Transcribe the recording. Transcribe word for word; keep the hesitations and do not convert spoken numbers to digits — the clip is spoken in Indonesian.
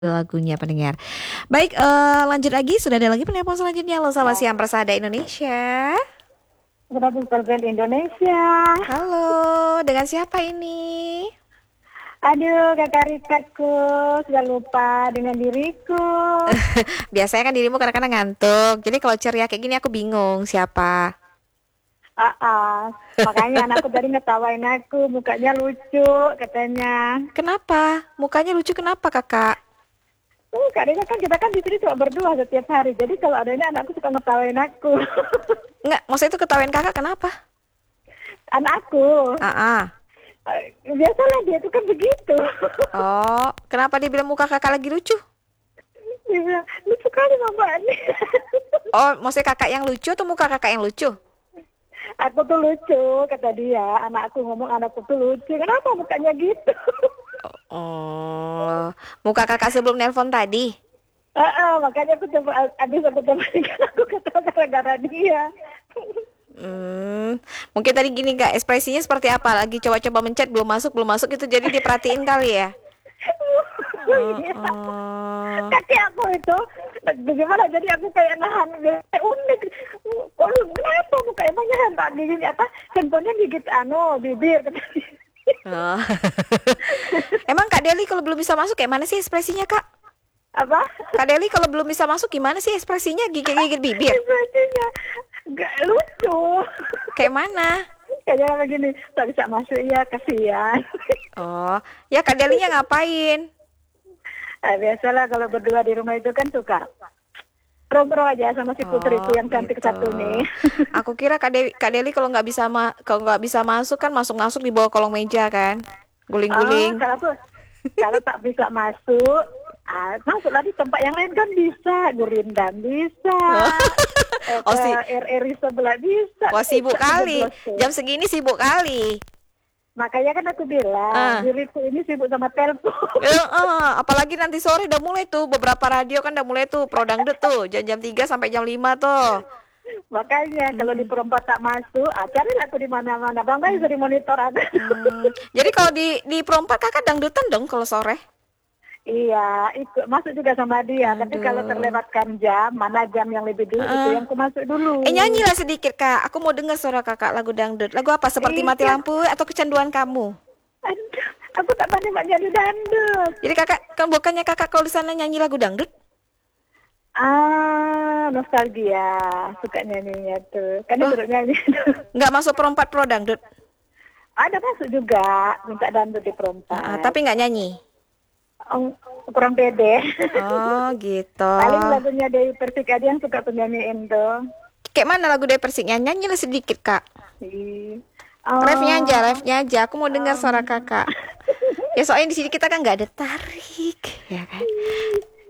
lagunya pendengar. Baik, eh, lanjut lagi. Sudah ada lagi penelpon selanjutnya. Halo, selamat siang Persada Indonesia. Produk Persen Indonesia. Halo, dengan siapa ini? Aduh, kakak Rikatku, sudah lupa dengan diriku. Biasanya kan dirimu kadang-kadang ngantuk. Jadi kalau ceria kayak gini aku bingung siapa. Ah, ah. Makanya anakku tadi ngetawain aku, mukanya lucu katanya. Kenapa? Mukanya lucu kenapa kakak? Uh, kadangnya kan kita kan di sini cuma berdua setiap hari. Jadi kalau adanya anakku suka ngetawain aku. Enggak, maksudnya itu ketawain kakak kenapa? Anakku, Ah, ah. eh, biasalah dia tuh kan begitu. Oh, kenapa dia bilang muka kakak lagi lucu? Dia bilang, lucu kali mama ini. Oh, maksudnya kakak yang lucu atau muka kakak yang lucu? Aku tuh lucu, kata dia. Anakku ngomong anakku tuh lucu. Kenapa mukanya gitu? Oh, muka kakak sebelum nelpon tadi. Ah, ah, makanya aku coba habis aku coba aku ketawa gara-gara dia. Hmm, mungkin tadi gini kak, ekspresinya seperti apa? Lagi coba-coba mencet belum masuk belum masuk itu jadi diperhatiin kali ya. Oh, Iya. oh. Kaki aku itu bagaimana jadi aku kayak nahan kayak unik. Oh, kenapa muka emangnya hentak gigit apa? Handphonenya gigit anu bibir. Oh. Emang Kak Deli kalau belum bisa masuk kayak mana sih ekspresinya kak? Apa? Kak Deli kalau belum bisa masuk gimana sih ekspresinya gigit-gigit bibir? Ekspresinya nggak lucu. Kayak mana? Kayaknya begini, tak bisa masuk ya kasihan. Oh, ya Kak Delinya ngapain? Nah, biasalah kalau berdua di rumah itu kan suka ngobrol aja sama si putriku Oh, yang cantik gitu. satu nih. Aku kira Kak Deli, Kak Deli kalau nggak bisa ma kalau nggak bisa masuk kan masuk-masuk di bawah kolong meja kan, Oh, guling-guling. kalau aku kalau tak bisa masuk, ah, masuklah di tempat yang lain kan bisa, Gurindam bisa, eh, Oh ke sih, R R I sebelah bisa. wah sibuk Bisa kali. jeblos tuh. Jam segini sibuk kali. Makanya kan aku bilang, Ah, diriku ini sibuk sama telepon. eh, eh, apalagi nanti sore udah mulai tuh beberapa radio kan udah mulai tuh Pro Dangdut tuh jam-jam tiga sampai jam lima tuh. Makanya kalau di Hmm. perempat tak masuk, ah, carilah aku di mana-mana. Bang Bay dari monitor ada. Hmm. Jadi kalau di di Pro empat kakak dangdutan dong kalau sore. Iya, ikut masuk juga sama dia. Tapi kalau Aduh. terlewatkan jam, mana jam yang lebih dulu itu Heeh. yang aku masuk dulu. Eh nyanyilah sedikit kak. Aku mau dengar suara kakak lagu dangdut. Lagu apa? Seperti Mati Iya, Lampu atau Kecanduan Kamu? aduh, aku tak pandai mak jadi dangdut. Jadi kakak kan bukannya kakak kalau di sana nyanyi lagu dangdut? Ah, nostalgia, suka nyanyinya tuh. Kan Oh, disuruh nyanyi tuh. nggak masuk perempat pro dangdut. Ada masuk juga, minta dangdut di Heeh, perempat. tapi nggak nyanyi. Oh, kurang pede. Oh gitu. Paling lagunya Dewi Persik aja yang suka penyanyiin tuh. Kayak mana lagu dari Persiknya? Nyanyilah sedikit kak. Ih. Refnya aja, Oh, refnya aja. Aku mau dengar suara um, kakak. Ya soalnya di sini kita kan nggak ada tarik, ya kan?